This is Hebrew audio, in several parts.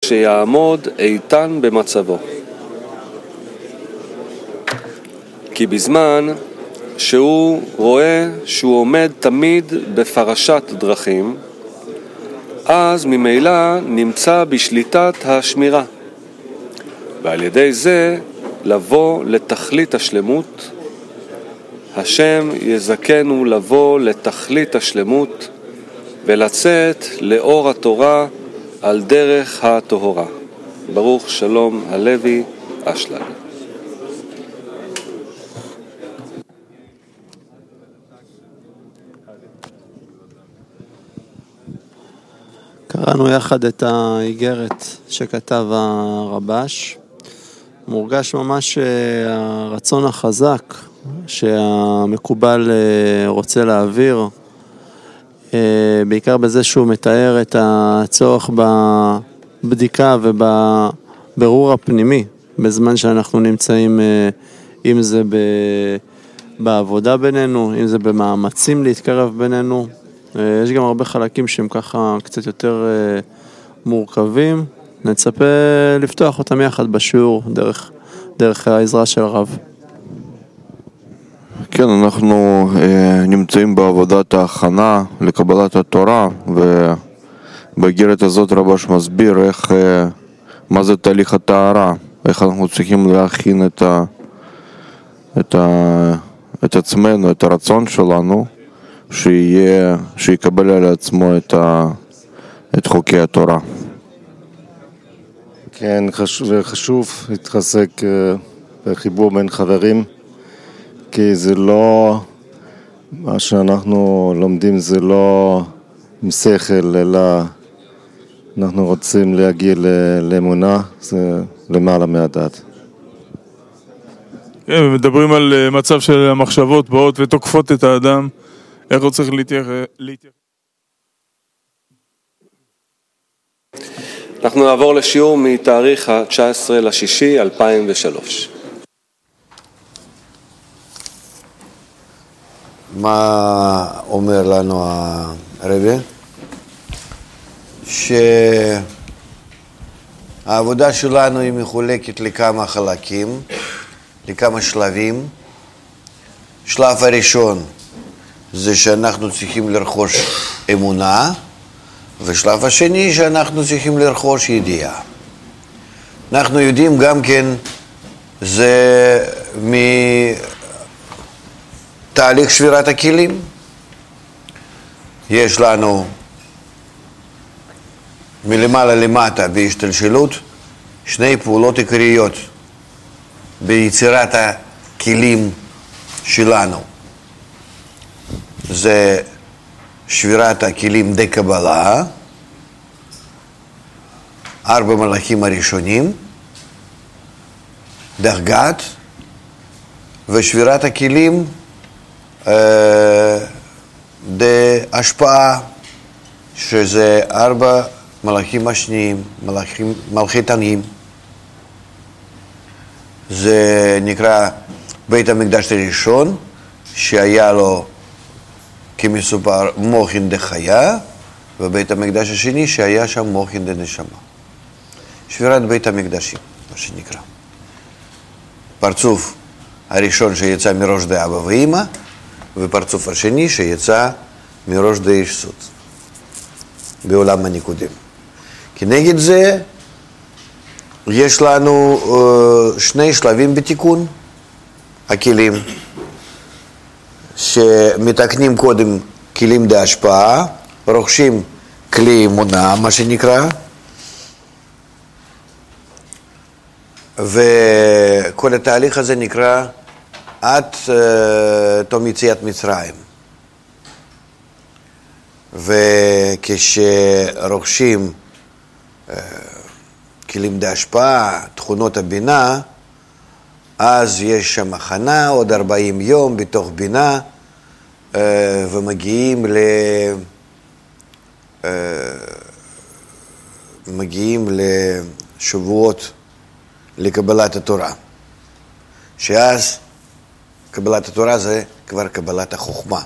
שיעמוד איתן במצבו. כי בזמן שהוא רואה שהוא עומד תמיד בפרשת דרכים, אז ממילא נמצא בשליטת השמירה, ועל ידי זה לבוא לתכלית השלמות. השם יזכנו לבוא לתכלית השלמות ולצאת לאור התורה על דרך הטהורה. ברוך שלום הלוי אשלג. קראנו יחד את האיגרת שכתב הרבש. מורגש ממש הרצון החזק שהמקובל רוצה להעביר, בעיקר בזה שהוא מתאר את הצורך בבדיקה ובבירור הפנימי, בזמן שאנחנו נמצאים, אם זה בעבודה בינינו, אם זה במאמצים להתקרב בינינו. יש גם הרבה חלקים שהם ככה קצת יותר מורכבים. נצפה לפתוח אותם יחד בשיעור דרך העזרה של הרב. כן, אנחנו נמצאים בעבודת ההכנה לקבלת התורה, ובאיגרת הזאת רבש מסביר מה זה תהליך הטהרה, איך אנחנו צריכים להכין את עצמנו, את הרצון שלנו, שיקבל על עצמו את חוקי התורה. כן, חשוב להתחזק בחיבור בין חברים, כי זה לא, מה שאנחנו לומדים זה לא עם שכל, אלא אנחנו רוצים להגיע לאמונה, זה למעלה מהדעת. כן, מדברים על מצב של המחשבות באות ותוקפות את האדם, איך הוא צריך להתייחס. אנחנו נעבור לשיעור מתאריך ה-19/6/2003. מה אומר לנו הרבי? שהעבודה שלנו היא מחולקת לכמה חלקים, לכמה שלבים. שלב הראשון זה שאנחנו צריכים לרכוש אמונה, ושלב השני שאנחנו צריכים לרכוש ידיעה. אנחנו יודעים גם כן, זה מתהליך שבירת הכלים. יש לנו מלמעלה למטה בהשתלשלות שני פעולות עיקריות ביצירת הכלים שלנו. זה שבירת הכלים די קבלה, 4 מלאכים הראשונים, דרגת, ושבירת הכלים די השפעה, שזה 4 מלאכים השניים, מלכי תנים. זה נקרא בית המקדש הראשון, שהיה לו כמסופר מוחין דחיה, ובית המקדש השני שהיה שם מוחין דנשמה. שבירת בית המקדשים, מה שנקרא. פרצוף הראשון שיצא מראש דאבא ואמא, ופרצוף השני שיצא מראש דאיש סוד, בעולם הניקודים. כנגד זה יש לנו שני שלבים בתיקון הכלים, שמתקנים קודם כלים להשפעה, רוכשים כלי אמונה, מה שנקרא, וכל התהליך הזה נקרא עד תום יציאת מצרים. וכשרוכשים כלים להשפעה, תכונות הבינה, אז יש שם הכנה, עוד 40 יום בתוך בינה, ומגיעים לשבועות לקבלת התורה. שאז קבלת התורה זה כבר קבלת החוכמה.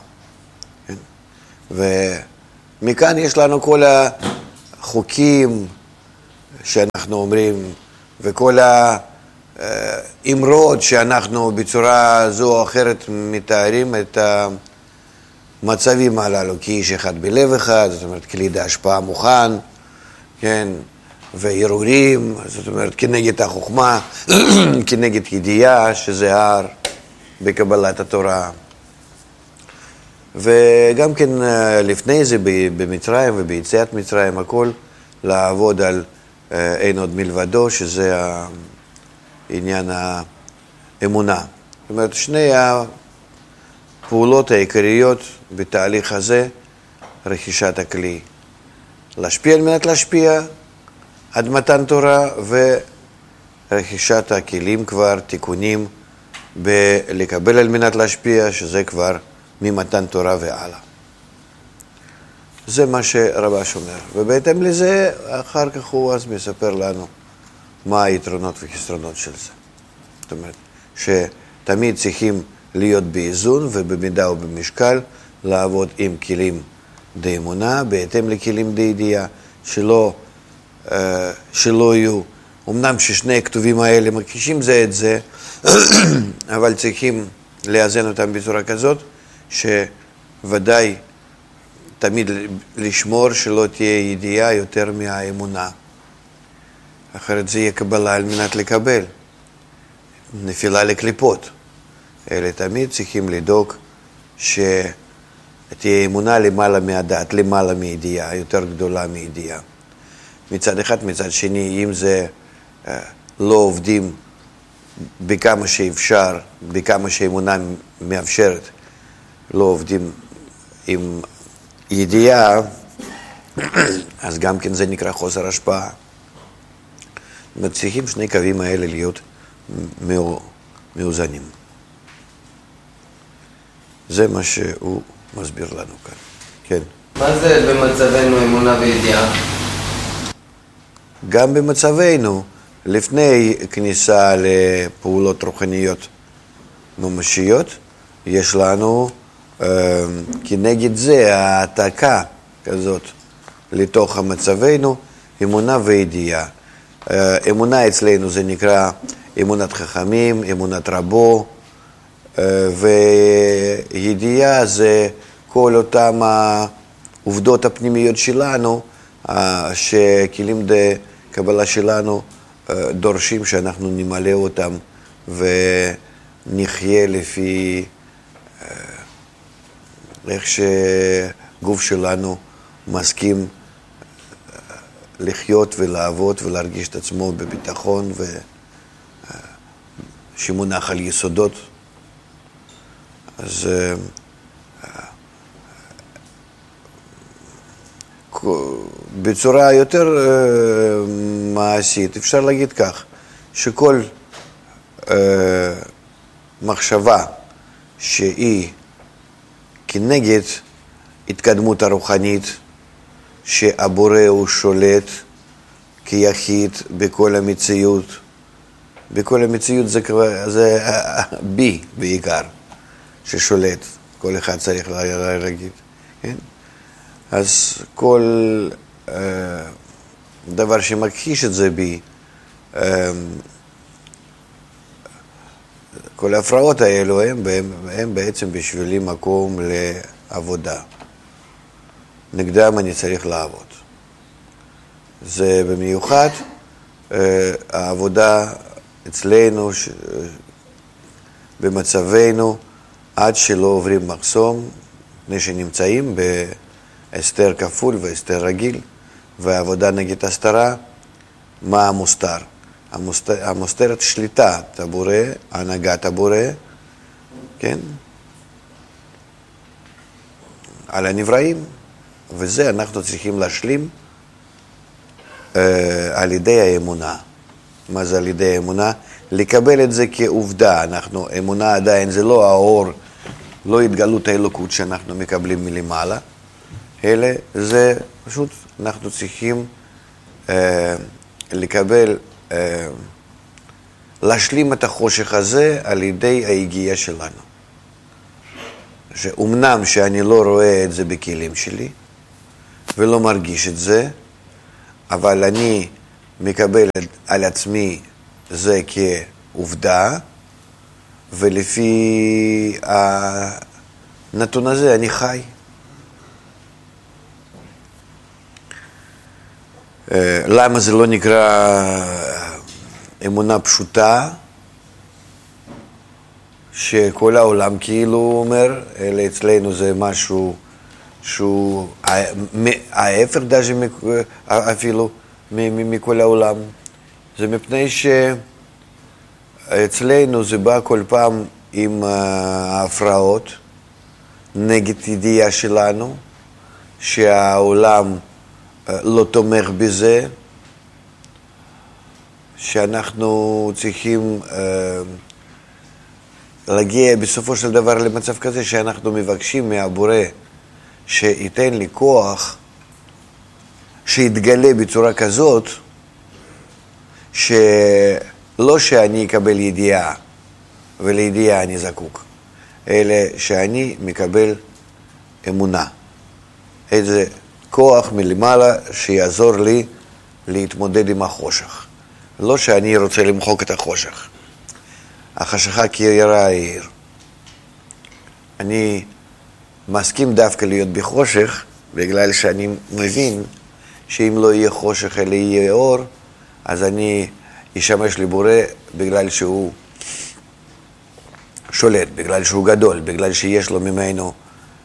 ומכאן יש לנו כל החוקים שאנחנו אומרים, וכל האמרות שאנחנו בצורה זו או אחרת מתארים את המצבים הללו, כי איש אחד בלב אחד, זאת אומרת, כלי דהשפעה מוכן, כן, וערעורים, זאת אומרת, כנגד החוכמה, כנגד ידיעה, שזה הר בקבלת התורה. וגם כן לפני זה במצרים וביציאת מצרים, הכל לעבוד על אין עוד מלבדו, שזה עניין האמונה. זאת אומרת, שני הפעולות העיקריות בתהליך הזה, רכישת הכלי. להשפיע על מנת להשפיע עד מתן תורה, ורכישת הכלים כבר, תיקונים בלקבל על מנת להשפיע, שזה כבר ממתן תורה והלאה. זה מה שרבש אומר. ובהתאם לזה, אחר כך הוא אז מספר לנו מה היתרונות וחסרונות של זה. זאת אומרת, שתמיד צריכים להיות באיזון ובמידה ובמשקל, לעבוד עם כלים דאמונה, בהתאם לכלים דאידיעה, שלא יהיו, אמנם ששני הכתובים האלה מקישים זה את זה, אבל צריכים לאזן אותם בצורה כזאת, שוודאי תמיד לשמור שלא תהיה ידיעה יותר מהאמונה. אחרת זה יהיה קבלה על מנת לקבל. נפילה לקליפות. אלה תמיד צריכים לדאוג שתהיה אמונה למעלה מהדעת, למעלה מידיעה, יותר גדולה מידיעה. מצד אחד, מצד שני, אם זה לא עובדים בכמה שאפשר, בכמה שאמונה מאפשרת, לא עובדים עם ידיעה, אז גם כן זה נקרא חוסר השפעה. צריכים שני קווים האלה להיות מאוזנים. זה מה שהוא מסביר לנו כאן. כן. מה זה במצבנו אמונה וידיעה? גם במצבנו, לפני כניסה לפעולות רוחניות ממשיות, יש לנו כנגד זה העתקה כזאת לתוך המצבנו, אמונה וידיעה. אמונה אצלנו זה נקרא אמונת חכמים, אמונת רבו, וידיעה זה כל אותם העובדות הפנימיות שלנו, שכלים קבלה שלנו דורשים שאנחנו נמלא אותם ונחיה לפי איך שגוף שלנו מסכים לחיות ולעבוד ולהרגיש את עצמו בביטחון שמונח על יסודות. אז בצורה יותר מעשית אפשר להגיד כך, שכל מחשבה שהיא כנגד התקדמות הרוחנית, שהבורא הוא שולט כיחיד בכל המציאות, בכל המציאות זה בי בעיקר ששולט, כל אחד צריך להגיד, כן? אז כל דבר שמכחיש את זה בי, כל ההפרעות האלו הם בעצם בשבילי מקום לעבודה. נגדם אני צריך לעבוד. זה במיוחד העבודה אצלנו, במצבנו, עד שלא עוברים מחסום, לפני שנמצאים בהסתר כפול והסתר רגיל, והעבודה נגד הסתרה, מה המוסתר? המוסתרת שליטת הבורא, הנהגת הבורא, כן? על הנבראים, וזה אנחנו צריכים להשלים על ידי האמונה. מה זה על ידי האמונה? לקבל את זה כעובדה. אמונה עדיין זה לא האור, לא התגלות האלוקות שאנחנו מקבלים מלמעלה, אלא זה פשוט אנחנו צריכים לקבל, להשלים את החושך הזה על ידי ההגיעה שלנו. שאומנם שאני לא רואה את זה בכלים שלי ולא מרגיש את זה, אבל אני מקבל על עצמי זה כעובדה, ולפי הנתון הזה אני חי. למה זה לא נקרא אמונה פשוטה, שכל העולם כאילו אומר, אלא אצלנו זה משהו שהוא ההפך אפילו מכל העולם. זה מפני שאצלנו זה בא כל פעם עם ההפרעות נגד ידיעה שלנו, שהעולם לא תומך בזה, שאנחנו צריכים להגיע בסופו של דבר למצב כזה שאנחנו מבקשים מהבורא שייתן לי כוח שיתגלה בצורה כזאת שלא שאני אקבל ידיעה ולידיעה אני זקוק, אלא שאני מקבל אמונה, איזה כוח מלמעלה שיעזור לי להתמודד עם החושך. לא שאני רוצה למחוק את החושך, החשכה כירה העיר. אני מסכים דווקא להיות בחושך, בגלל שאני מבין שאם לא יהיה חושך אלא יהיה אור, אז אני אשמש לבורא בגלל שהוא שולט, בגלל שהוא גדול, בגלל שיש לו ממנו,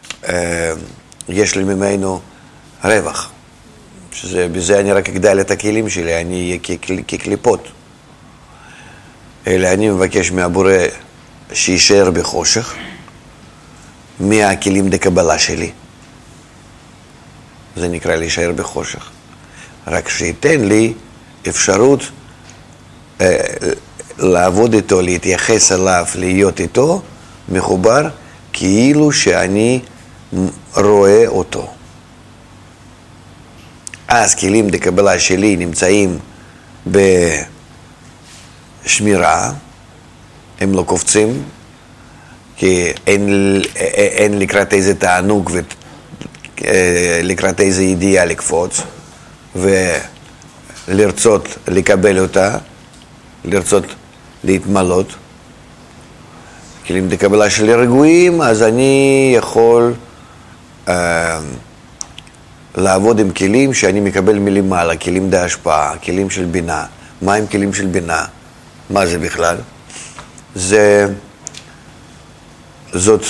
יש לי ממנו רווח. בזה אני רק אגדל את הכלים שלי, אני אהיה כקליפות. אלא אני מבקש מהבורא שישאר בחושך, מהכלים דקבלה שלי. זה נקרא להישאר בחושך. רק שייתן לי אפשרות לעבוד איתו, להתייחס אליו, להיות איתו, מחובר, כאילו שאני רואה אותו. אז כלים דקבלה שלי נמצאים בשמירה, הם לא קופצים, כי אין לקראת איזה תענוג ולקראת איזה ידיעה לקפוץ, ולרצות לקבל אותה, לרצות להתמלות. כלים דקבלה שלי רגועים, אז אני יכול לעבוד עם כלים שאני מקבל מלמעלה, כלים בהשפעה, כלים של בינה. מה הם כלים של בינה? מה זה בכלל? זאת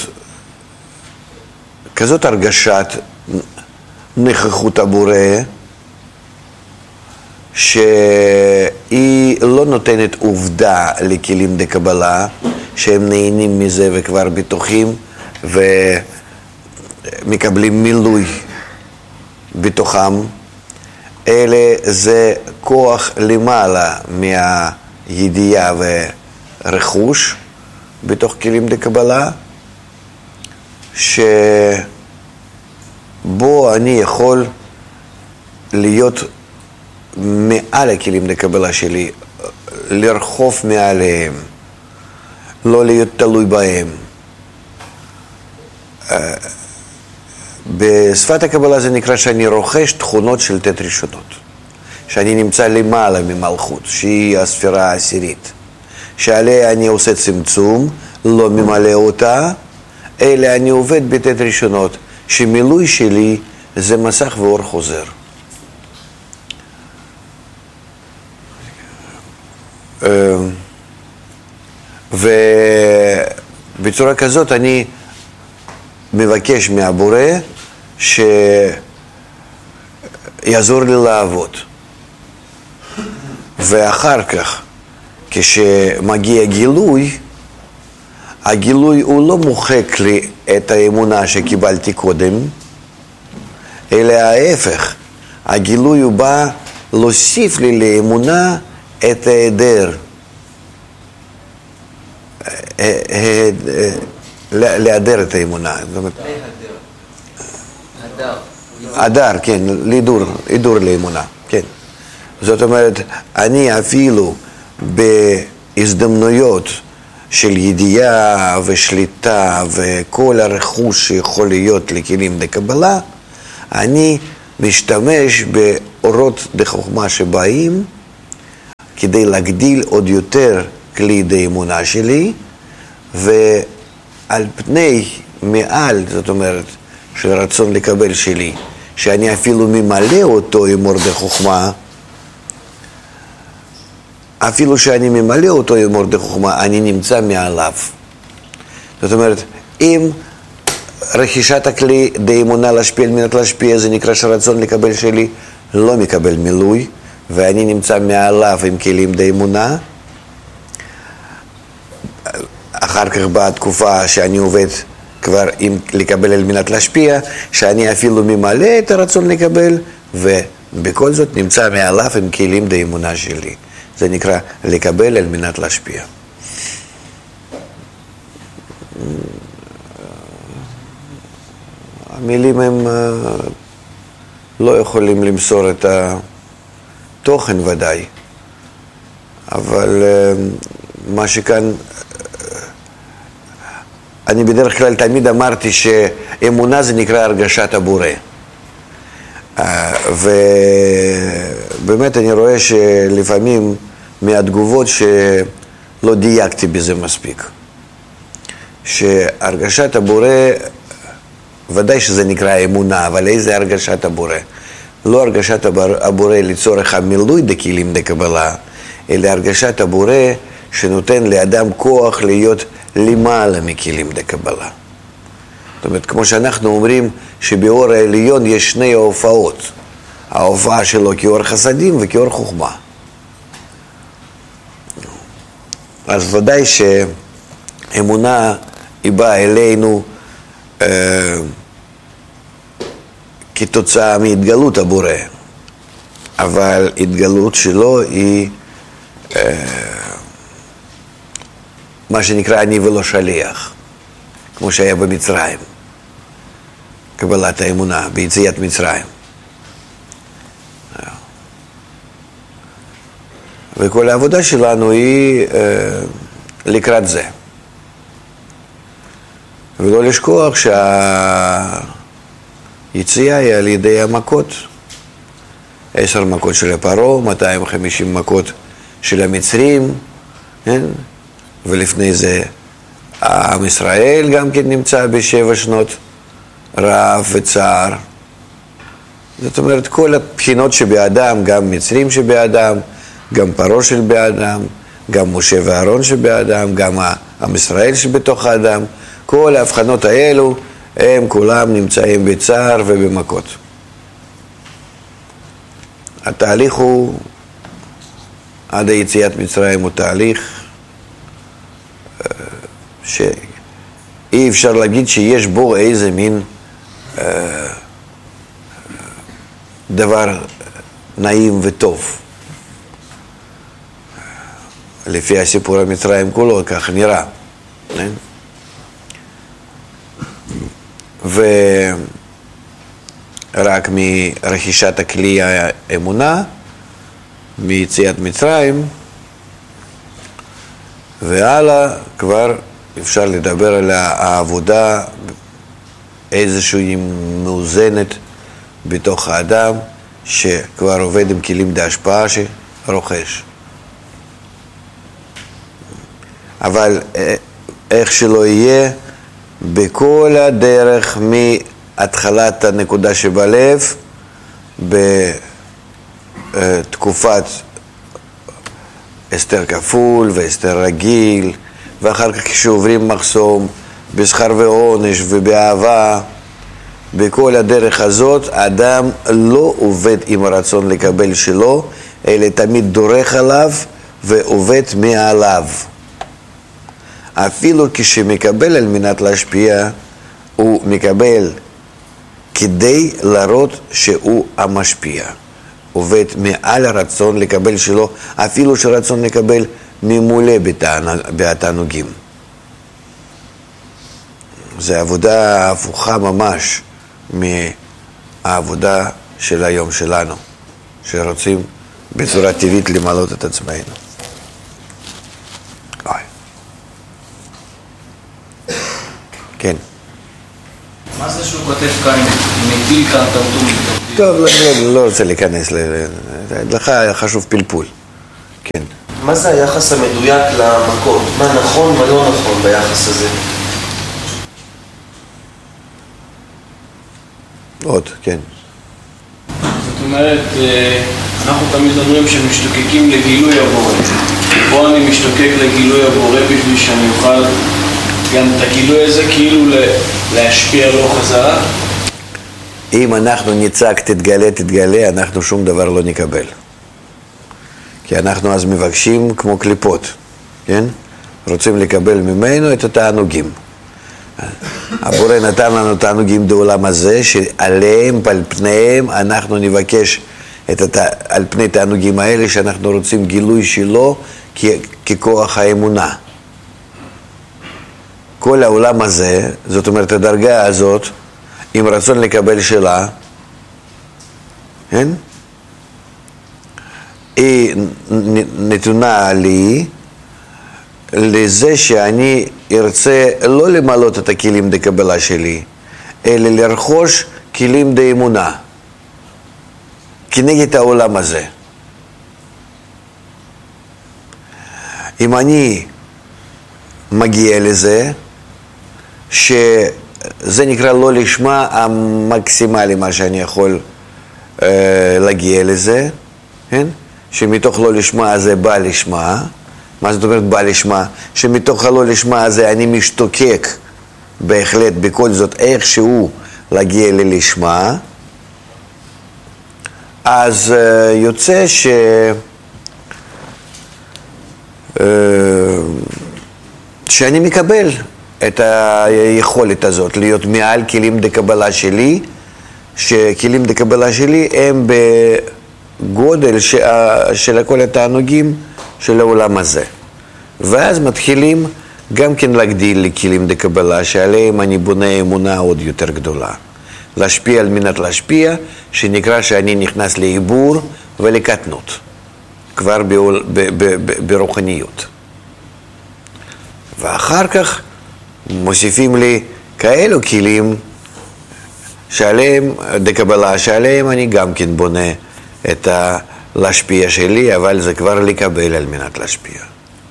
כזאת הרגשת נוכחות הבורא, שהיא לא נותנת עובדה לכלים דקבלה, שהם נהנים מזה וכבר בטוחים ומקבלים מילוי בתוכם, אלא זה כוח למעלה מהידיעה ורכוש בתוך כלים דקבלה, שבו אני יכול להיות מעל הכלים דקבלה שלי, לרחוף מעליהם, לא להיות תלוי בהם. בשפת הקבלה זה נקרא שאני רוכש תכונות של תת ראשונות, שאני נמצא למעלה ממלכות, שהיא הספירה העשירית, שעליה אני עושה צמצום, לא ממלא אותה, אלא אני עובד בתת ראשונות, שמילוי שלי זה מסך ואור חוזר. ובצורה כזאת אני מבקש מהבורא שיעזור לי לעבוד. ואחר כך, כשמגיע גילוי, הגילוי הוא לא מוחק לי את האמונה שקיבלתי קודם, אלא ההפך. הגילוי הוא בא להוסיף לי לאמונה את ההיעדר. להיעדר את האמונה. הדר, כן, להידור לאמונה, כן. זאת אומרת, אני אפילו בהזדמנויות של ידיעה ושליטה וכל הרכוש שיכול להיות לכלים דקבלה, אני משתמש באורות דחוכמה שבאים כדי להגדיל עוד יותר כלי די אמונה שלי, ועל פני מעל, זאת אומרת, של רצון לקבל שלי, שאני אפילו ממלא אותו עם אור דחוכמה, אפילו שאני ממלא אותו עם אור דחוכמה, אני נמצא מעליו. זאת אומרת, אם רכישת הכלי די אמונה להשפיע על מנת להשפיע, זה נקרא שרצון לקבל שלי לא מקבל מילוי, ואני נמצא מעליו עם כלים די אמונה. אחר כך באה תקופה שאני עובד כבר עם לקבל על מנת להשפיע, שאני אפילו ממלא את הרצון לקבל, ובכל זאת נמצא מעליו עם כלים די אמונה שלי. זה נקרא לקבל על מנת להשפיע. המילים הם לא יכולים למסור את התוכן ודאי, אבל מה שכאן, אני בדרך כלל תמיד אמרתי שאמונה זה נקרא הרגשת הבורא. ובאמת אני רואה שלפעמים מהתגובות שלא דייקתי בזה מספיק. שהרגשת הבורא, ודאי שזה נקרא אמונה, אבל איזה הרגשת הבורא? לא הרגשת הבורא לצורך המילוי דכלים דקבלה, אלא הרגשת הבורא שנותן לאדם כוח להיות למעלה מכלים דקבלה. זאת אומרת, כמו שאנחנו אומרים שבאור העליון יש שני ההופעות. ההופעה שלו כאור חסדים וכאור חוכמה. אז ודאי שאמונה היא באה אלינו כתוצאה מהתגלות הבורא. אבל התגלות שלו היא מה שנקרא אני ולא שליח. כמו שהיה במצרים, קבלת האמונה, ביציאת מצרים. וכל העבודה שלנו היא לקראת זה. ולא לשכוח שהיציאה היא על ידי המכות. 10 מכות של הפרעה, 250 מכות של המצרים, כן? ולפני זה עם ישראל גם כן נמצא ב7 שנות רעב וצער. זאת אומרת, כל הבחינות שבאדם, גם מצרים שבאדם, גם פרעה של באדם, גם משה ואהרון שבאדם, גם עם ישראל שבתוך האדם, כל ההבחנות האלו, הם כולם נמצאים בצער ובמכות. התהליך הוא, עד היציאת מצרים הוא תהליך שאי אפשר להגיד שיש בו איזה מין דבר נעים וטוב. לפי הסיפור המצרים כולו, כך נראה. ורק מרכישת הכלי האמונה, מיציאת מצרים, והלאה כבר אפשר לדבר על העבודה איזושהי מאוזנת בתוך האדם שכבר עובד עם כלים להשפעה שרוכש. אבל איך שלא יהיה, בכל הדרך מהתחלת הנקודה שבלב, בתקופת אסתר כפול ואסתר רגיל, ואחר כך כשעוברים מחסום בשכר ועונש ובאהבה, בכל הדרך הזאת האדם לא עובד עם הרצון לקבל שלו, אלא תמיד דורך עליו ועובד מעליו. אפילו כשמקבל על מנת להשפיע, הוא מקבל כדי להראות שהוא המשפיע. עובד מעל הרצון לקבל שלו, אפילו שרצון לקבל ממולא בתענוגים. זו עבודה הפוכה ממש מהעבודה של היום שלנו, שרוצים בצורה טבעית למלות את עצמנו. כן. מה זה שהוא כותב כאן, מטיל כאן תרתום? טוב, לא רוצה להיכנס, לך חשוב פלפול. כן. מה זה היחס המדויק למקום? מה נכון, מה לא נכון ביחס הזה? עוד, כן. זאת אומרת, אנחנו תמיד אומרים שמשתוקקים לגילוי הבורא. פה אני משתוקק לגילוי הבורא בשביל שאני אוכל גם את הגילוי הזה כאילו להשפיע לו חזרה. אם אנחנו נצעק תתגלה, אנחנו שום דבר לא נקבל. כי אנחנו אז מבקשים כמו קליפות, כן? רוצים לקבל ממנו את התענוגים. הבורא נתן לנו תענוגים בעולם הזה, שעליהם, על פניהם, אנחנו נבקש על פני תענוגים האלה, שאנחנו רוצים גילוי שלו ככוח האמונה. כל העולם הזה, זאת אומרת הדרגה הזאת, עם רצון לקבל שלה, כן? היא נתונה לי לזה שאני ארצה לא למלות את הכלים דקבלה שלי, אלא לרכוש כלים דאמונה כנגד העולם הזה. אם אני מגיע לזה, שזה נקרא לא לשמה המקסימלי מה שאני יכול להגיע לזה, כן? שמתוך לא לשמה הזה בא לשמה. מה זאת אומרת בא לשמה? שמתוך הלא לשמה הזה אני משתוקק בהחלט בכל זאת איכשהו להגיע ללשמה. אז יוצא שאני מקבל את היכולת הזאת להיות מעל כלים דקבלה שלי, שכלים דקבלה שלי הם בגודל של כל התענוגים של העולם הזה. ואז מתחילים גם כן להגדיל לכלים דקבלה שעליהם אני בונה אמונה עוד יותר גדולה. להשפיע על מנת להשפיע, שנקרא שאני נכנס לעיבור ולקטנות, כבר ברוחניות. ואחר כך מוסיפים לי כאלו כלים שעליהם, דקבלה שעליהם אני גם כן בונה את להשפיע שלי, אבל זה כבר לקבל על מנת להשפיע.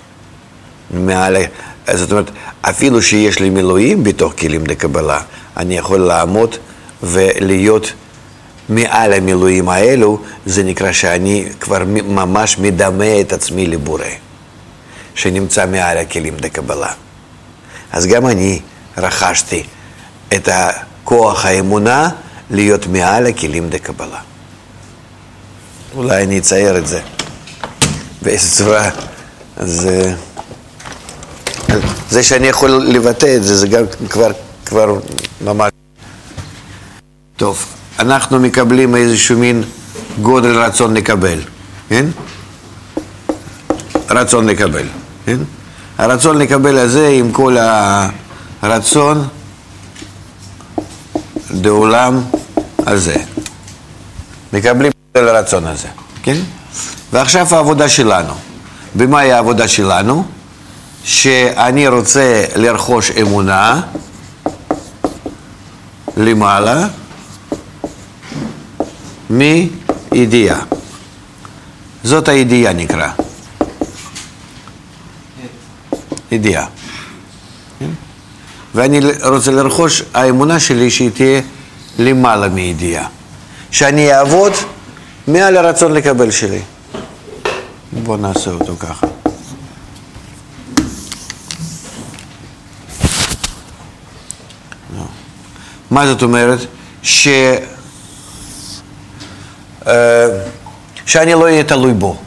זאת אומרת, אפילו שיש לי מילואים בתוך כלים דקבלה, אני יכול לעמוד ולהיות מעל המילואים האלו, זה נקרא שאני כבר ממש מדמה את עצמי לבורא, שנמצא מעל הכלים דקבלה. אז גם אני רכשתי את הכוח האמונה להיות מעל הכלים דקבלה. אולי אני אצייר את זה באיזו צורה. אז זה שאני יכול לבטא את זה, זה גם כבר ממש טוב. אנחנו מקבלים איזשהו מין גודל רצון לקבל, כן? רצון לקבל, כן? הרצון לקבל הזה עם כל הרצון בעולם הזה. מקבלים את הרצון הזה, כן? ועכשיו העבודה שלנו. במה היא העבודה שלנו? שאני רוצה לרכוש אמונה למעלה מידיעה. זאת הידיעה נקרא. ידיעה. ואני רוצה לרכוש האמונה שלי שהיא תהיה למעלה מידיעה. שאני אעבוד מעל הרצון לקבל שלי. בוא נעשה אותו ככה. מה זאת אומרת? שאני לא אהיה תלוי בו.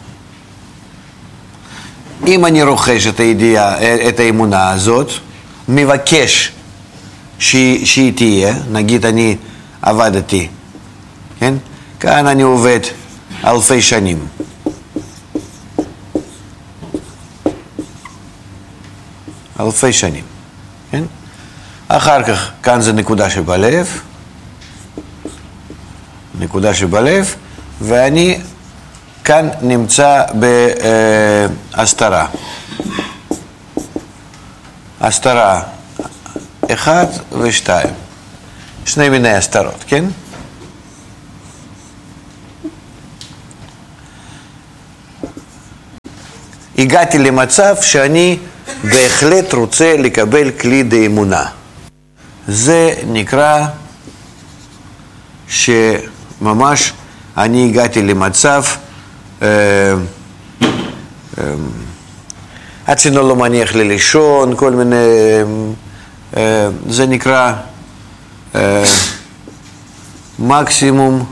אם אני רוכש את הידיעה, את האמונה הזאת, מבקש שהיא תהיה, נגיד אני עבדתי, כן? כאן אני עובד אלפי שנים. אלפי שנים, כן? אחר כך, כאן זה נקודה שבלב, נקודה שבלב, ואני כאן נמצא בהסתרה. הסתרה 1 ו2. שני מיני הסתרות, כן? הגעתי למצב שאני בהחלט רוצה לקבל כלי דאמונה. זה נקרא שממש אני הגעתי למצב הצינו לא מניח לי לישון, כל מיני, זה נקרא מקסימום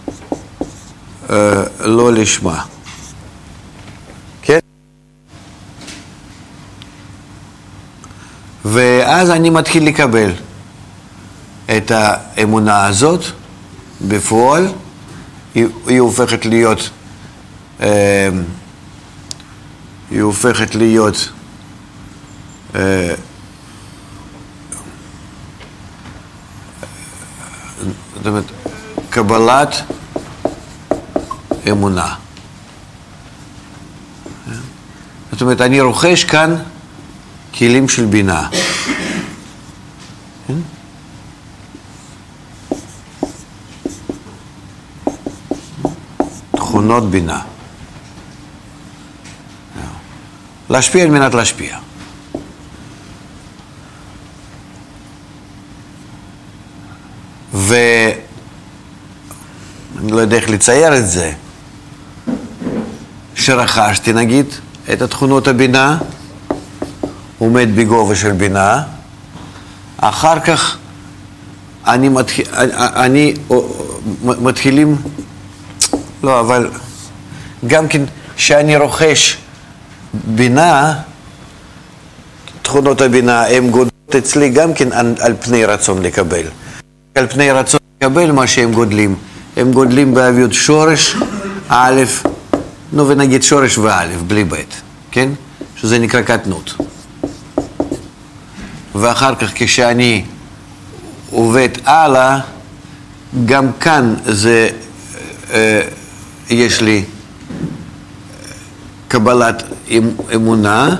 לא לשמה. כן? ואז אני מתחיל לקבל את האמונה הזאת בפועל, היא הופכת להיות זאת אומרת, קבלת אמונה. זאת אומרת, אני רוכש כאן כלים של בינה. תכונות בינה. להשפיע על מנת להשפיע. ואני לא יודע איך לצייר את זה. שרכשתי נגיד את התכונות הבינה, עומד בגובה של בינה, אחר כך אני מתחילים, לא, אבל גם כן שאני רוכש בינה, תכונות הבינה הן גודלות אצלי גם כן על פני רצון לקבל. על פני רצון לקבל מה שהם גודלים. הם גודלים באוויות שורש, א', נו ונגיד שורש וא', בלי ב', כן? שזה נקרא קטנות. ואחר כך כשאני עובד הלאה, גם כאן זה, יש לי קבלת אמונה,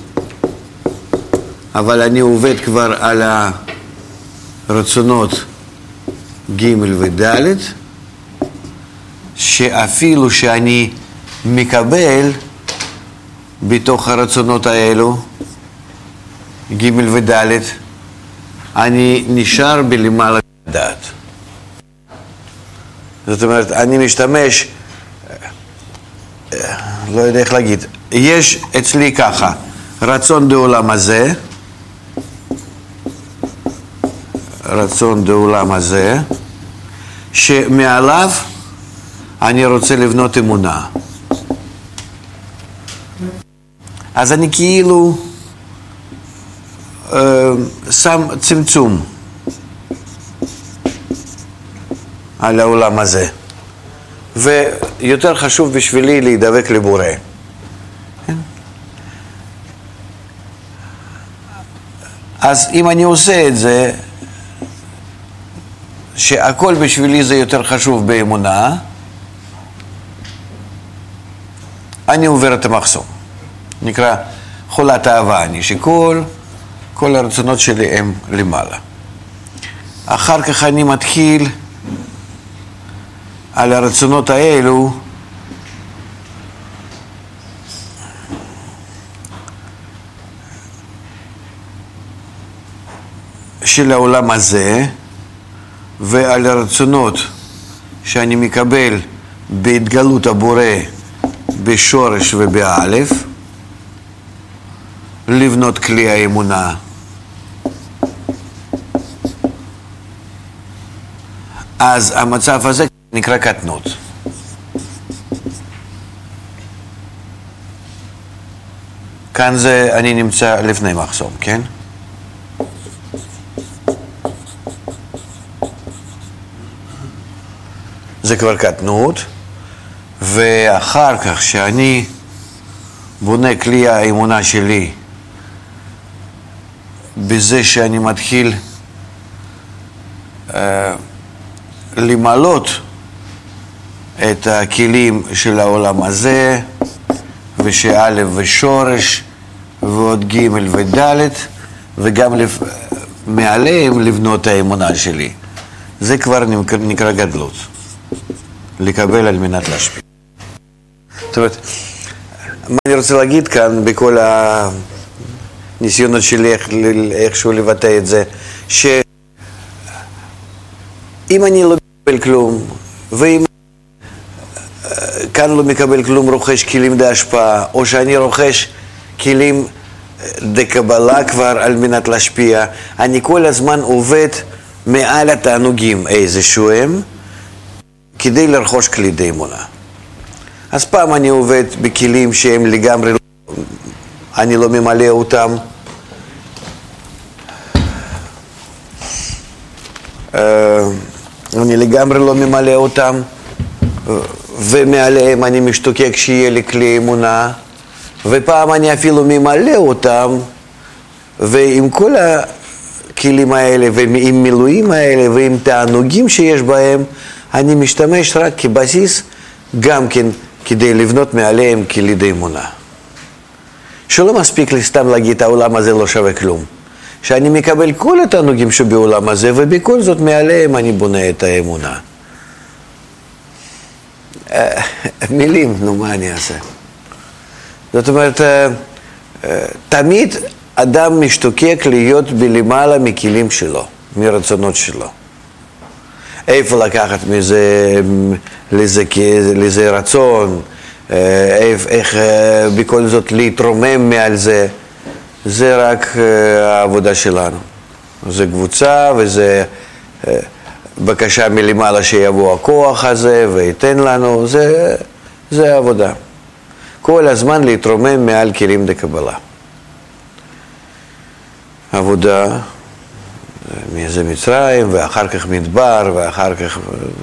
אבל אני עובד כבר על הרצונות ג' וד', שאפילו שאני מקבל בתוך הרצונות האלו ג' וד', אני נשאר בלמעלה דעת. זאת אומרת, אני משתמש, לא יודע איך להגיד, יש אצלי ככה, רצון דעולם הזה, רצון דעולם הזה, שמעליו אני רוצה לבנות אמונה. אז אני כאילו שם צמצום על העולם הזה. ויותר חשוב בשבילי להידבק לבורא. אז אם אני עושה את זה, שהכל בשבילי זה יותר חשוב באמונה, אני עובר את המחסום. נקרא חולת אהבה, אני שכל הרצונות שלי הם למעלה. אחר כך אני מתחיל על הרצונות האלו של העולם הזה, ועל הרצונות שאני מקבל בהתגלות הבורא בשורש ובאלף, לבנות כלי האמונה. אז המצב הזה נקרא קטנות. כאן זה אני נמצא לפני מחסום, כן? זה כבר קטנות, ואחר כך שאני בונה כלי האמונה שלי בזה שאני מתחיל למלות את הכלים של העולם הזה, ושא' ושורש ועוד ג' וד', וגם מעליהם לבנות האמונה שלי. זה כבר נקרא גדלות. לקבל על מנת להשפיע. זאת אומרת, מה אני רוצה להגיד כאן בכל הניסיונות שלי איכשהו לבטא את זה, שאם אני לא מקבל כלום, ואם כאן לא מקבל כלום, רוכש כלים להשפעה, או שאני רוכש כלים דקבלה כבר על מנת להשפיע, אני כל הזמן עובד מעל התענוגים איזשהו הם, כדי לרכוש כלי אמונה. אז פעם אני עובד בכלים שהם לגמרי, אני לא ממלא אותם. אני לגמרי לא ממלא אותם, ומעליהם אני משתוקק שיהיה לי כלי אמונה, ופעם אני אפילו ממלא אותם, ועם כל הכלים האלה, ועם מילואים האלה, ועם תענוגים שיש בהם, אני משתמש רק כבסיס, גם כן כדי לבנות מעליהם כלי אמונה. שלא מספיק לי סתם להגיד, העולם הזה לא שווה כלום. שאני מקבל כל התענוגים שבעולם הזה, ובכל זאת מעליהם אני בונה את האמונה. מילים, נו, מה אני אעשה? זאת אומרת, תמיד אדם משתוקק להיות בלמעלה מכלים שלו, מרצונות שלו. איפה לקחת מזה, לזה רצון, איך בכל זאת להתרומם מעל זה, זה רק העבודה שלנו. זה קבוצה וזה בקשה מלמעלה שיבוא הכוח הזה וייתן לנו, זה העבודה. כל הזמן להתרומם מעל כלים דקבלה. עבודה, זה מצרים, ואחר כך מדבר, ואחר כך...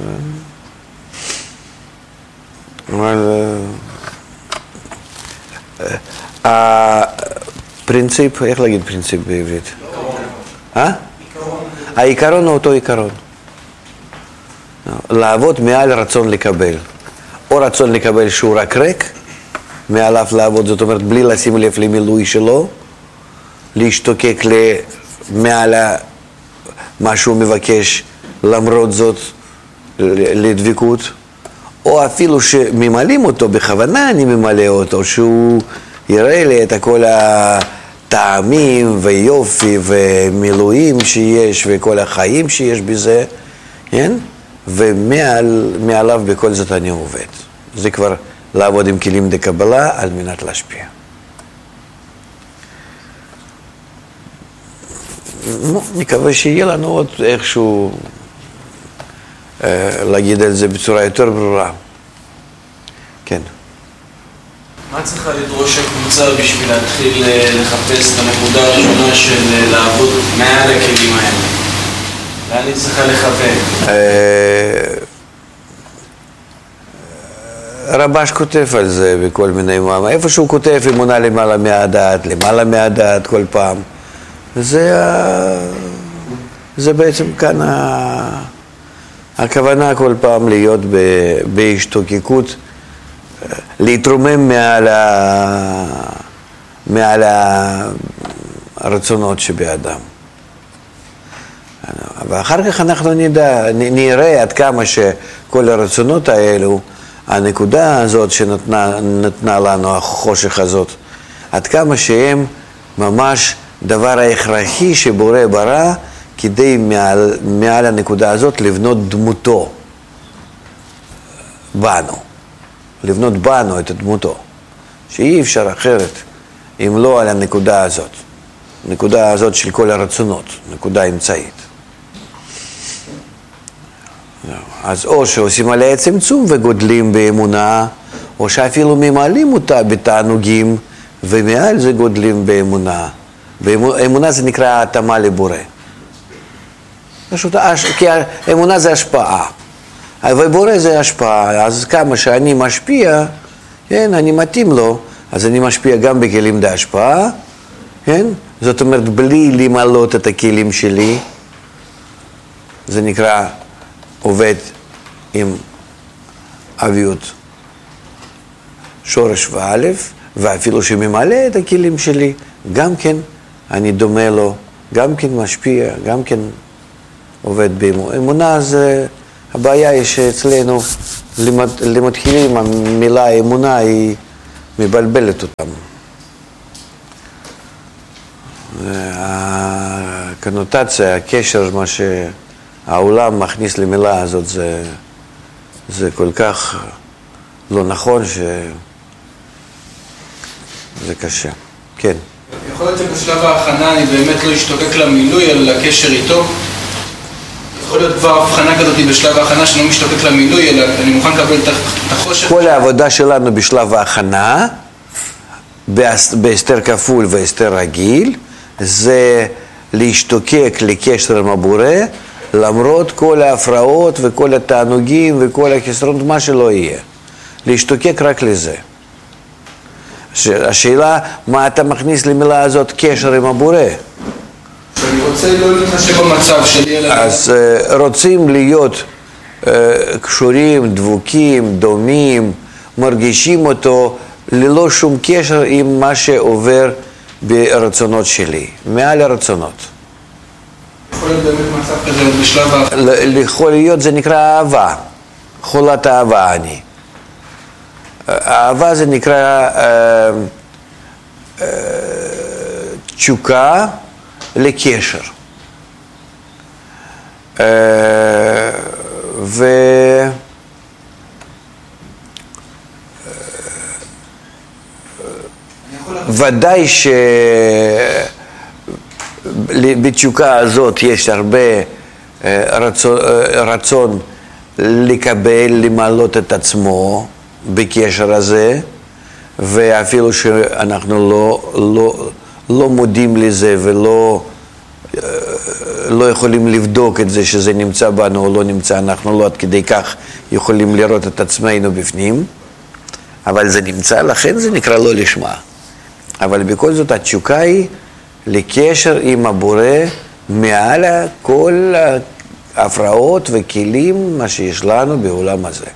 אבל... הפרינציפ, איך להגיד פרינציפ בעברית? העיקרון הוא אותו עיקרון. לעבוד מעל רצון לקבל. או רצון לקבל שהוא רק ריק, מעליו לעבוד, זאת אומרת, בלי לשים לב למילוי שלו, להשתוקק מעל מה שהוא מבקש, למרות זאת לדבקות, או אפילו שממלאים אותו, בכוונה אני ממלא אותו, שהוא יראה לי את כל הטעמים ויופי ומילואים שיש וכל החיים שיש בזה, כן? ומעליו בכל זאת אני עובד. זה כבר לעבוד עם כלים דקבלה על מנת להשפיע. מקווה שיהיה לנו עוד איכשהו להגיד על זה בצורה יותר ברורה. כן. מה צריכה לדרוש הקבוצה בשביל להתחיל לחפש את הנקודה הראשונה של לעבוד מעל הכלים האלה? לאן היא צריכה לכוון? רבש כותב על זה בכל מיני מאמרים. איפה שהוא כותב אמונה למעלה מהדעת כל פעם. זה בעצם כאן הכוונה כל פעם להיות בהשתוקקות, להתרומם מעל הרצונות שבאדם. ואחר כך אנחנו נראה עד כמה שכל הרצונות האלו, הנקודה הזאת שנתנה לנו, החושך הזאת, עד כמה שהם ממש דבר ההכרחי שבורא ברא, כדי מעל הנקודה הזאת לבנות דמותו בנו, לבנות בנו את דמותו, שאי אפשר אחרת אם לא על הנקודה הזאת, נקודה הזאת של כל הרצונות, נקודה אמצעית. אז או שעושים עליה צמצום וגודלים באמונה, או שאפילו ממלאים אותה בתענוגים, ומעל זה גודלים באמונה. באמונה זה נקרא התאמה לבורא. פשוט, כי אמונה זה השפעה, ובורא זה השפעה, אז כמה שאני משפיע, כן, אני מתאים לו, אז אני משפיע גם בכלים להשפעה, כן? זאת אומרת, בלי למלות את הכלים שלי, זה נקרא עובד עם אביות שורש ואלף, ואפילו שממלא את הכלים שלי, גם כן אני דומה לו, גם כן משפיע, גם כן עובד באמונה. אמונה זה, הבעיה היא שאצלנו למתחילים המילה אמונה היא מבלבלת אותם. הקונוטציה, הקשר, מה שהעולם מכניס למילה הזאת, זה כל כך לא נכון שזה קשה. כן. יכול להיות שבשלב ההכנה אני באמת לא אשתוקק למילוי, אלא לקשר איתו? יכול להיות כבר הבחנה כזאת בשלב ההכנה שאני לא משתוקק למילוי, אלא אני מוכן לקבל את החושך? כל העבודה שלנו בשלב ההכנה, בהסתר כפול והסתר רגיל, זה להשתוקק לקשר עם הבורא, למרות כל ההפרעות וכל התענוגים וכל החסרונות, מה שלא יהיה. להשתוקק רק לזה. השאלה, מה אתה מכניס למילה הזאת קשר עם הבורא? שאני רוצה לא להתחשב במצב שלי. אז רוצים להיות קשורים, דבוקים, דומים, מרגישים אותו ללא שום קשר עם מה שעובר ברצונות שלי, מעל הרצונות. יכול להיות באמת מצב כזה בשלב יכול להיות, זה נקרא אהבה, חולת אהבה אני. אהבה זה נקרא תשוקה לקשר. ודאי שבתשוקה הזאת יש הרבה רצון לקבל, למעלות את עצמו בקשר הזה, ואפילו שאנחנו לא מודים לזה ולא יכולים לבדוק את זה שזה נמצא בנו או לא נמצא, אנחנו לא עד כדי כך יכולים לראות את עצמנו בפנים, אבל זה נמצא, לכן זה נקרא לא לשמה. אבל בכל זאת התשוקה היא לקשר עם הבורא מעל כל ההפרעות וכלים מה שיש לנו בעולם הזה.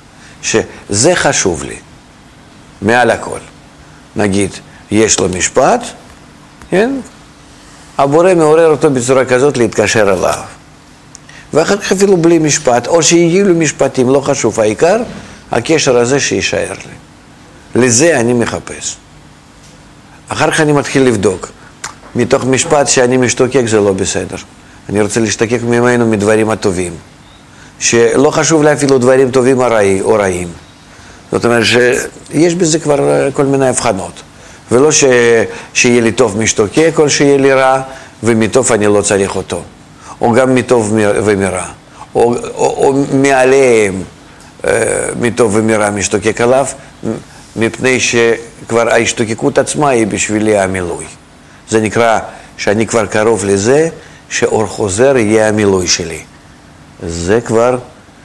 שזה חשוב לי, מעל הכל. נגיד, יש לו משפט, כן? הבורא מעורר אותו בצורה כזאת להתקשר אליו. ואחר כך אפילו בלי משפט, או שיהיו לו משפטים, לא חשוב, העיקר, הקשר הזה שישאר לי. לזה אני מחפש. אחר כך אני מתחיל לבדוק. מתוך משפט שאני משתוקק זה לא בסדר. אני רוצה להשתוקק ממנו מדברים הטובים. שלא חשוב לי אפילו דברים טובים או רעים. זאת אומרת שיש בזה כבר כל מיני הבחנות. ולא שיהיה לי טוב משתוקק או שיהיה לי רע, ומטוב אני לא צריך אותו. או גם מטוב ומרע. או מעליהם מטוב ומרע משתוקק עליו, מפני שכבר ההשתוקקות עצמה היא בשבילי המילוי. זה נקרא שאני כבר קרוב לזה שאור חוזר יהיה המילוי שלי. זה כבר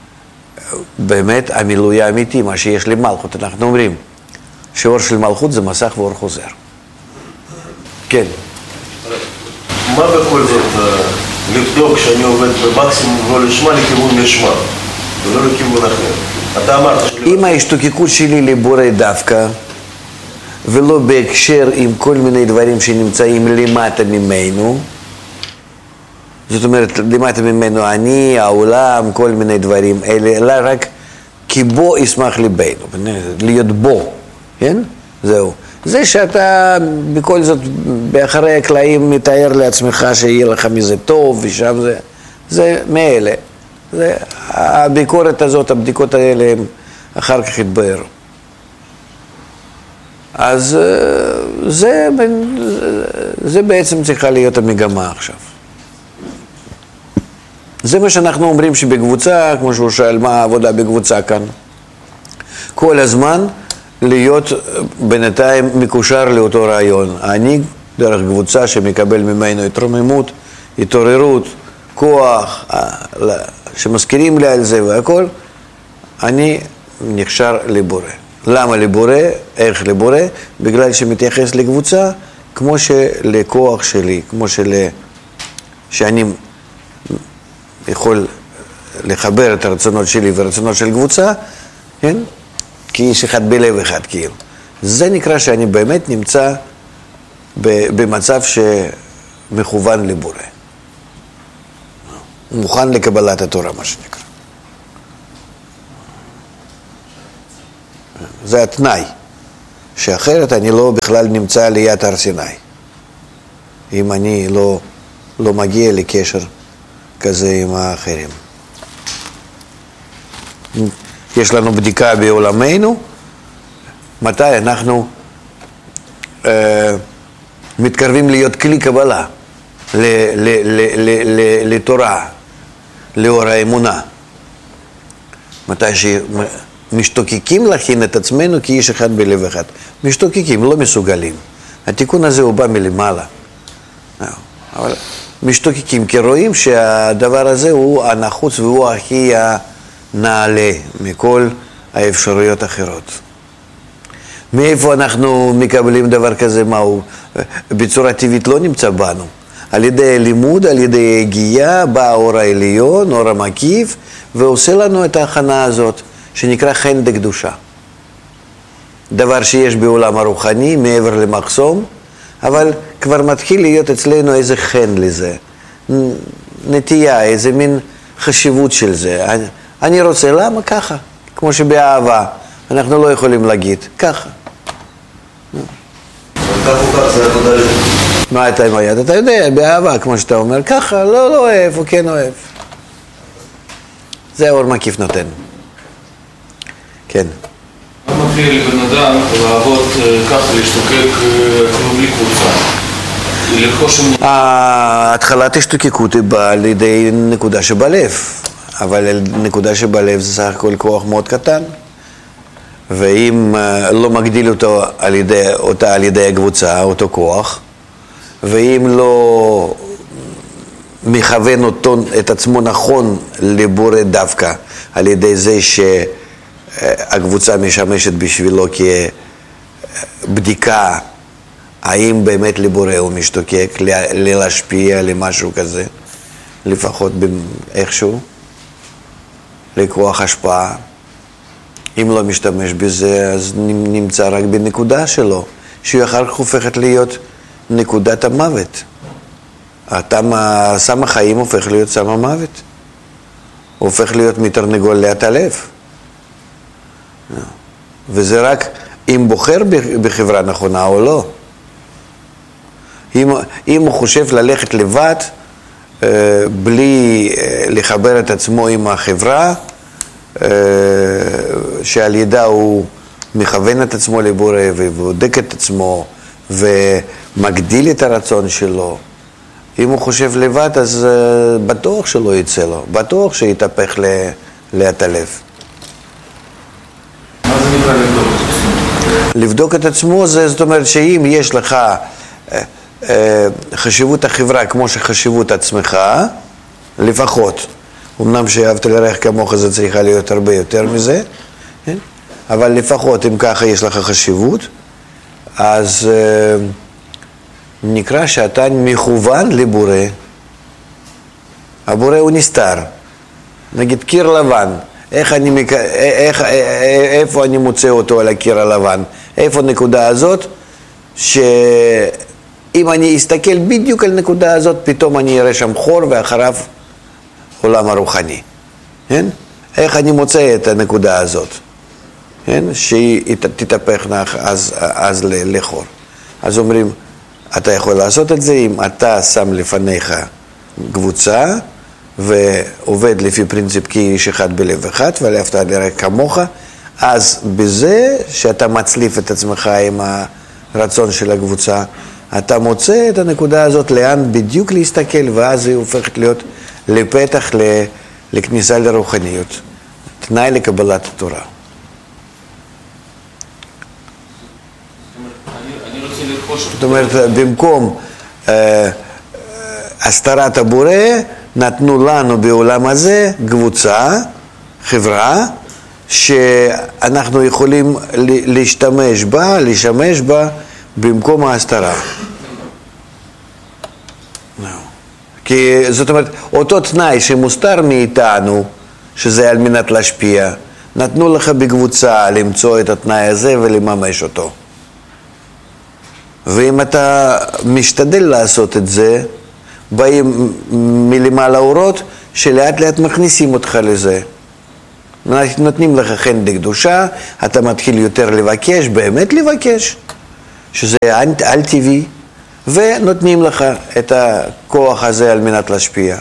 באמת המילוי האמיתי, מה שיש לי מלכות. אנחנו אומרים שאור של מלכות זה מסך ואור חוזר. כן. מה בכל זאת לבדוק שאני עובד במקסימום לא לשמה לכיוון לשמה ולא לכיוון אחר? אתה אמרת אם ההשתוקקות שלי לבורא דווקא ולא בהקשר עם כל מיני דברים שנמצאים למטה ממנו, זאת אומרת, למטה ממנו אני, העולם, כל מיני דברים אלה, אלא רק כי בו ישמח ליבנו, להיות בו, כן? זהו. זה שאתה בכל זאת, באחרי הקלעים מתאר לעצמך שיהיה לך מזה טוב, ושם זה מאלה. הביקורת הזאת, הבדיקות האלה, הם אחר כך התבהרו. אז זה בעצם צריכה להיות המגמה עכשיו. זה מה שאנחנו אומרים שבקבוצה, כמו שהוא שאל מה העבודה בקבוצה כאן, כל הזמן להיות בינתיים מקושר לאותו רעיון. אני דרך קבוצה שמקבל ממנו התרוממות, התעוררות, כוח, שמזכירים לי על זה והכל, אני נקשר לבורא. למה לבורא? איך לבורא? בגלל שמתייחס לקבוצה כמו שלכוח שלי, כמו שאני יכול לחבר את הרצונות שלי והרצונות של קבוצה, כן? כי יש אחד בלב אחד כאילו. זה נקרא שאני באמת נמצא במצב שמכוון לבורא. מוכן לקבלת התורה, מה שנקרא. זה התנאי. שאחרת אני לא בכלל נמצא ליד הר סיני. אם אני לא מגיע לקשר כזה עם האחרים. יש לנו בדיקה בעולמנו, מתי אנחנו מתקרבים להיות כלי קבלה לתורה, לאור האמונה. מתי שמשתוקקים להכין את עצמנו כאיש אחד בלב אחד. משתוקקים, לא מסוגלים. התיקון הזה הוא בא מלמעלה. אבל משתוקקים, כי רואים שהדבר הזה הוא הנחוץ והוא הכי נעלה מכל האפשרויות האחרות. מאיפה אנחנו מקבלים דבר כזה? מהו? בצורה טבעית לא נמצא בנו. על ידי לימוד, על ידי הגיעה, בא האור העליון, אור המקיף, ועושה לנו את ההכנה הזאת, שנקרא חן דקדושה. דבר שיש בעולם הרוחני, מעבר למחסום, אבל כבר מתחיל להיות אצלנו איזה חן לזה. נטייה, איזה מין חשיבות של זה. אני רוצה, למה? ככה. כמו שבאהבה. אנחנו לא יכולים להגיד, ככה. כך או כך, זה עבודה לזה. מה אתה עם היד? אתה יודע, באהבה, כמו שאתה אומר, ככה, לא אוהב, או כן אוהב. זה האור מקיף נותן. כן. מה מפריע לבן אדם לעבוד ככה, להשתוקק אפילו בלי קבוצה? התחלת השתוקקות היא באה לידי נקודה שבלב, אבל נקודה שבלב זה סך הכל כוח מאוד קטן, ואם לא מגדיל אותה על ידי הקבוצה, אותו כוח, ואם לא מכוון את עצמו נכון לבורא דווקא על ידי זה שהקבוצה משמשת בשבילו כבדיקה האם באמת לבורא הוא משתוקק, להשפיע למשהו כזה, לפחות איכשהו, לכוח השפעה. אם לא משתמש בזה, אז נמצא רק בנקודה שלו, שהיא אחר כך הופכת להיות נקודת המוות. סם החיים הופך להיות סם המוות. הוא הופך להיות מתרנגול להטלף. וזה רק אם בוחר בחברה נכונה או לא. אם הוא חושב ללכת לבד, בלי לחבר את עצמו עם החברה, שעל ידה הוא מכוון את עצמו לבורא ובודק את עצמו ומגדיל את הרצון שלו, אם הוא חושב לבד, אז בטוח שלא יצא לו, בטוח שיתהפך להטלף. מה זה נקרא לבדוק את עצמו? לבדוק את עצמו, זאת אומרת שאם יש לך חשיבות החברה כמו שחשיבות עצמך, לפחות, אמנם שאהבת לרעך כמוך זה צריכה להיות הרבה יותר מזה, כן? אבל לפחות אם ככה יש לך חשיבות, אז נקרא שאתה מכוון לבורא. הבורא הוא נסתר. נגיד קיר לבן, איפה אני מוצא אותו על הקיר הלבן? איפה הנקודה הזאת? שאם אני אסתכל בדיוק על הנקודה הזאת, פתאום אני אראה שם חור ואחריו עולם הרוחני. כן? איך אני מוצא את הנקודה הזאת? כן? שהיא תתהפך אז לחור. אז אומרים, אתה יכול לעשות את זה אם אתה שם לפניך קבוצה ועובד לפי פרינציפ כאיש אחד בלב אחד ואהבת לרעך כמוך, אז בזה שאתה מצליף את עצמך עם הרצון של הקבוצה, אתה מוצא את הנקודה הזאת לאן בדיוק להסתכל, ואז היא הופכת להיות לפתח לכניסה לרוחניות, תנאי לקבלת התורה. זאת אומרת, במקום הסתרת הבורא, נתנו לנו בעולם הזה קבוצה, חברה, שאנחנו יכולים להשתמש בה, לשמש בה, במקום ההסתרה. כי זאת אומרת, אותו תנאי שמוסתר מאיתנו, שזה על מנת להשפיע, נתנו לך בקבוצה למצוא את התנאי הזה ולממש אותו. ואם אתה משתדל לעשות את זה, באים מלמעלה אורות שלאט לאט מכניסים אותך לזה. נותנים לך חן לקדושה, אתה מתחיל יותר לבקש, באמת לבקש, שזה על טבעי, ונותנים לך את הכוח הזה על מנת להשפיע.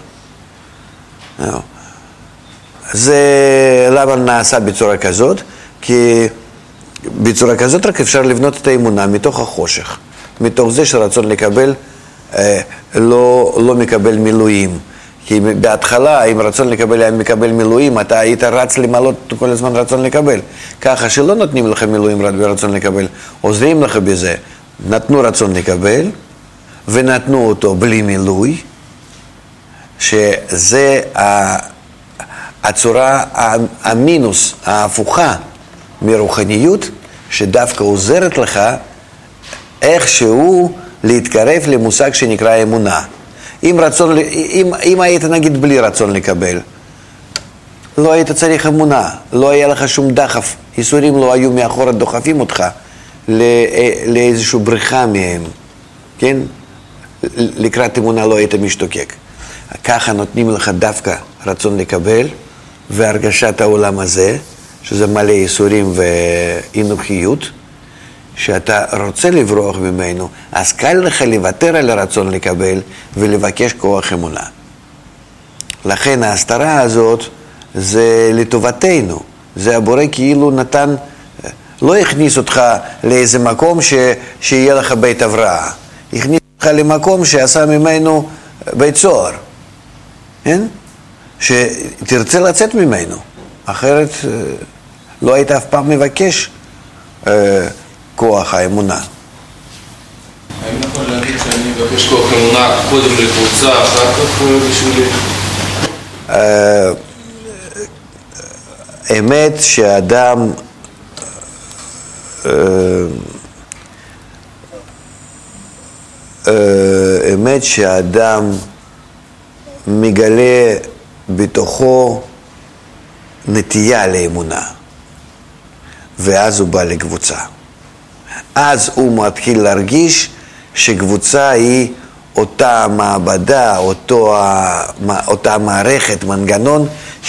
זה למה נעשה בצורה כזאת? כי בצורה כזאת רק אפשר לבנות את האמונה מתוך החושך, מתוך זה שרצון לקבל לא מקבל מילואים. כי בהתחלה, אם רצון לקבל היה מקבל מילואים, אתה היית רץ למעלות כל הזמן רצון לקבל. ככה שלא נותנים לך מילואים ברצון לקבל, עוזרים לך בזה. נתנו רצון לקבל, ונתנו אותו בלי מילוי, שזה הצורה המינוס, ההפוכה מרוחניות, שדווקא עוזרת לך איכשהו להתקרב למושג שנקרא אמונה. אם היית נגיד בלי רצון לקבל, לא היית צריך אמונה, לא היה לך שום דחף, ייסורים לא היו מאחורה דוחפים אותך לאיזושהי בריחה מהם, כן? לקראת אמונה לא היית משתוקק. ככה נותנים לך דווקא רצון לקבל והרגשת העולם הזה, שזה מלא ייסורים ואינוכיות, שאתה רוצה לברוח ממנו, אז קל לך לוותר על הרצון לקבל ולבקש כוח אמונה. לכן ההסתרה הזאת זה לטובתנו, זה הבורא כאילו נתן, לא הכניס אותך לאיזה מקום שיהיה לך בית הבראה, הכניס אותך למקום שעשה ממנו בית סוהר, כן? שתרצה לצאת ממנו, אחרת לא היית אף פעם מבקש כוח האמונה. האם נכון להגיד שאני מבקש כוח אמונה קודם לקבוצה, אחר כך בשבילי? אמת שהאדם אמת שהאדם מגלה בתוכו נטייה לאמונה, ואז הוא בא לקבוצה. אז הוא מתחיל להרגיש שקבוצה היא אותה מעבדה, אותה מערכת, מנגנון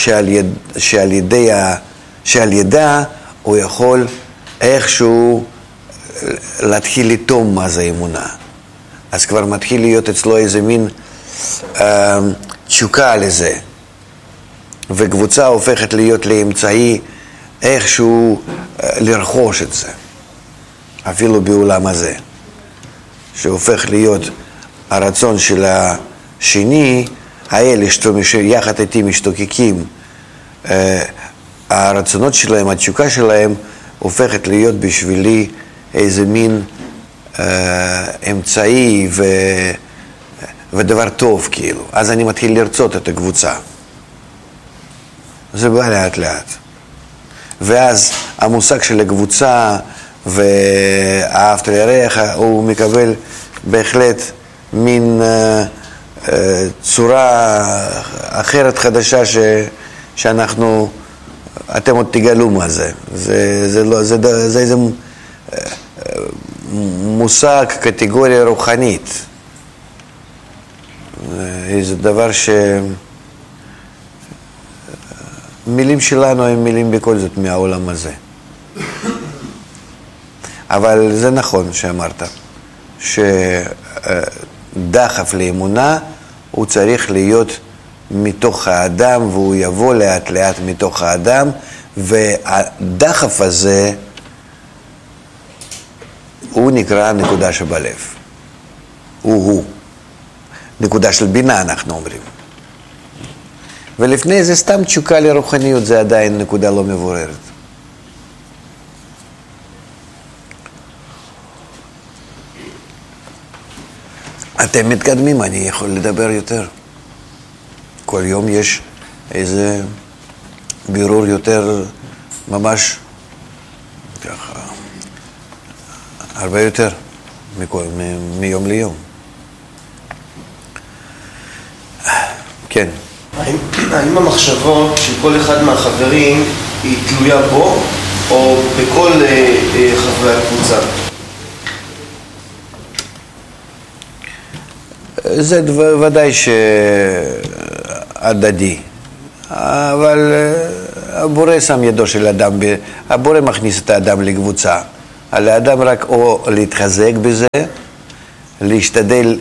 שעל ידה הוא יכול איכשהו להתחיל לטום מה זה אמונה. אז כבר מתחיל להיות אצלו איזה מין תשוקה לזה, וקבוצה הופכת להיות לאמצעי איכשהו לרכוש את זה, אפילו בעולם הזה, שהופך להיות הרצון של השני, האלה שיחד איתי משתוקקים, הרצונות שלהם, התשוקה שלהם, הופכת להיות בשבילי איזה מין אמצעי ודבר טוב כאילו. אז אני מתחיל לרצות את הקבוצה. זה בא לאט לאט. ואז המושג של הקבוצה ואהבת לרעך הוא מקבל בהחלט מין צורה אחרת חדשה שאנחנו, אתם עוד תגלו מה זה. זה איזה מושג, קטגוריה רוחנית. זה דבר מילים שלנו הם מילים בכל זאת מהעולם הזה. אבל זה נכון שאמרת, שדחף לאמונה הוא צריך להיות מתוך האדם, והוא יבוא לאט לאט מתוך האדם, והדחף הזה הוא נקרא נקודה שבלב. הוא. נקודה של בינה אנחנו אומרים. ולפני זה סתם תשוקה לרוחניות, זה עדיין נקודה לא מבוררת. אתם מתקדמים, אני יכול לדבר יותר. כל יום יש איזה בירור יותר, ממש ככה, הרבה יותר מיום ליום. כן. האם המחשבות של כל אחד מהחברים היא תלויה בו או בכל חברי הקבוצה? זה ודאי שהדדי, אבל הבורא שם ידו של אדם, הבורא מכניס את האדם לקבוצה. על האדם רק או להתחזק בזה, להשתדל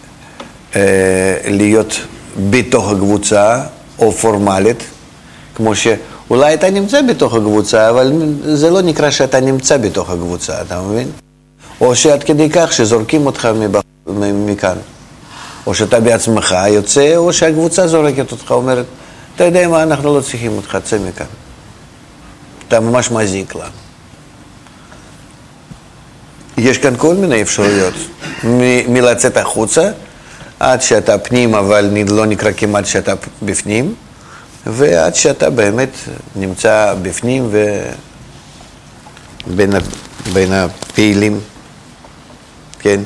להיות בתוך הקבוצה, או פורמלית, כמו שאולי אתה נמצא בתוך הקבוצה, אבל זה לא נקרא שאתה נמצא בתוך הקבוצה, אתה מבין? או שעד כדי כך שזורקים אותך מכאן. או שאתה בעצמך יוצא, או שהקבוצה זורקת אותך, אומרת, אתה יודע מה, אנחנו לא צריכים אותך, צא מכאן. אתה ממש מזיק לה. יש כאן כל מיני אפשרויות, מלצאת החוצה, עד שאתה פנים, אבל לא נקרא כמעט שאתה בפנים, ועד שאתה באמת נמצא בפנים בין הפעילים, כן?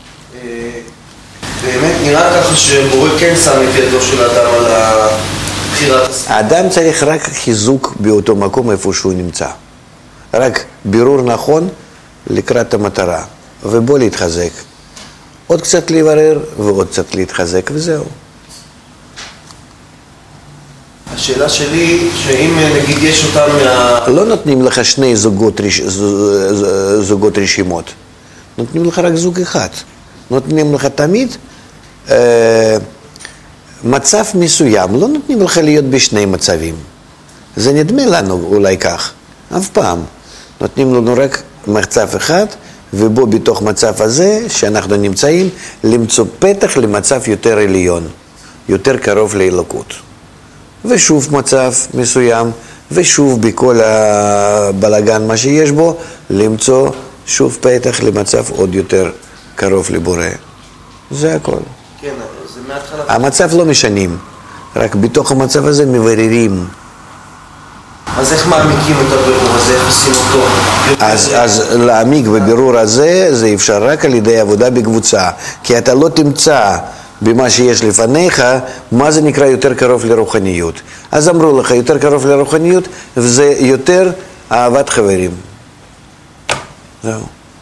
באמת נראה ככה שבורא כן שם את ידו של האדם על בחירת הסביבה. האדם צריך רק חיזוק באותו מקום איפה שהוא נמצא. רק בירור נכון לקראת המטרה, ובוא להתחזק. עוד קצת לברר ועוד קצת להתחזק וזהו. השאלה שלי, שאם נגיד יש אותם לא נותנים לך שני זוגות רשימות. נותנים לך רק זוג אחד. נותנים לך תמיד מצב מסוים. לא נותנים לך להיות בשני מצבים. זה נדמה לנו אולי כך. אף פעם. נותנים לנו רק מצב אחד, ובו בתוך מצב הזה שאנחנו נמצאים, למצוא פתח למצב יותר עליון, יותר קרוב לאלוקות. ושוב מצב מסוים, ושוב בכל הבלגן מה שיש בו, למצוא שוב פתח למצב עוד יותר קרוב לבורא. זה הכל. כן, זה מההתחלה. המצב לא משנים, רק בתוך המצב הזה מבררים. אז איך מעמיקים את הבירור הזה, איך עושים אותו? אז להעמיק בבירור הזה, זה אפשר רק על ידי עבודה בקבוצה. כי אתה לא תמצא במה שיש לפניך, מה זה נקרא יותר קרוב לרוחניות. אז אמרו לך, יותר קרוב לרוחניות, וזה יותר אהבת חברים. זהו.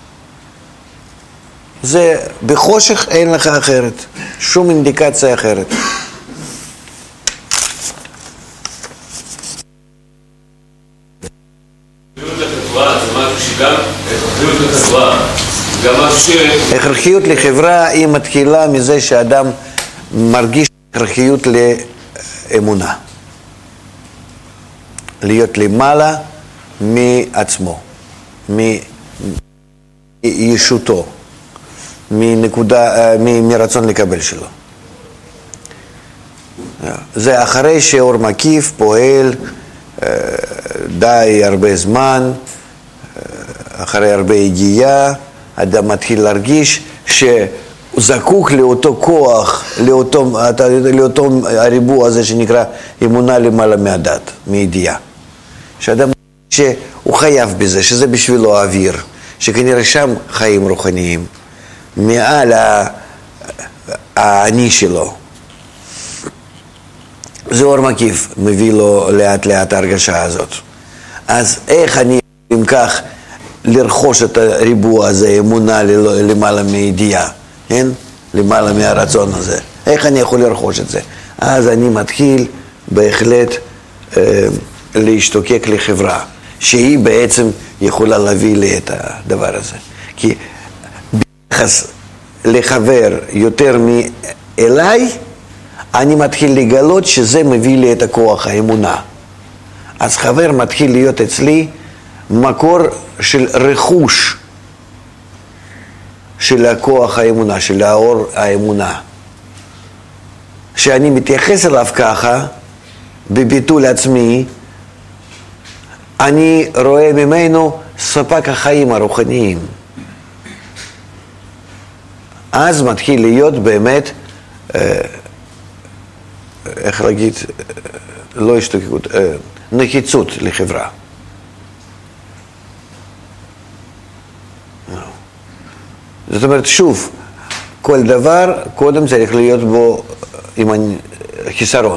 זה בחושך אין לך אחרת, שום אינדיקציה אחרת. הכרחיות לחברה היא מתחילה מזה שאדם מרגיש הכרחיות לאמונה. להיות למעלה מעצמו, מישותו, מרצון לקבל שלו. זה אחרי שאור מקיף פועל די הרבה זמן, אחרי הרבה הגיעה, אדם מתחיל להרגיש שהוא זקוק לאותו כוח, לאותו הריבוע הזה שנקרא אמונה למעלה מהדת, מידיעה. שאדם שהוא חייב בזה, שזה בשבילו האוויר, שכנראה שם חיים רוחניים, מעל האני שלו. זה אור מקיף, מביא לו לאט לאט ההרגשה הזאת. אז איך אני אם כך לרכוש את הריבוע הזה, אמונה למעלה מידיעה, כן? למעלה מהרצון הזה. איך אני יכול לרכוש את זה? אז אני מתחיל בהחלט להשתוקק לחברה, שהיא בעצם יכולה להביא לי את הדבר הזה. כי ביחס לחבר יותר מאליי, אני מתחיל לגלות שזה מביא לי את הכוח, האמונה. אז חבר מתחיל להיות אצלי מקור של רכוש של הכוח האמונה, של האור האמונה. שאני מתייחס אליו ככה, בביטול עצמי, אני רואה ממנו ספק החיים הרוחניים. אז מתחיל להיות באמת, איך להגיד, לא השתוקקות, נחיצות לחברה. זאת אומרת, שוב, כל דבר קודם צריך להיות בו עם חיסרון.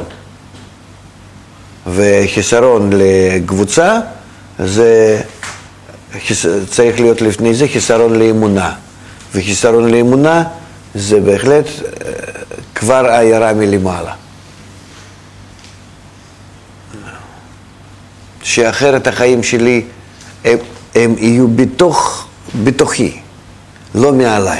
וחיסרון לקבוצה, זה צריך להיות לפני זה חיסרון לאמונה. וחיסרון לאמונה זה בהחלט כבר עיירה מלמעלה. שאחרת החיים שלי הם יהיו בתוכי, לא מעליי.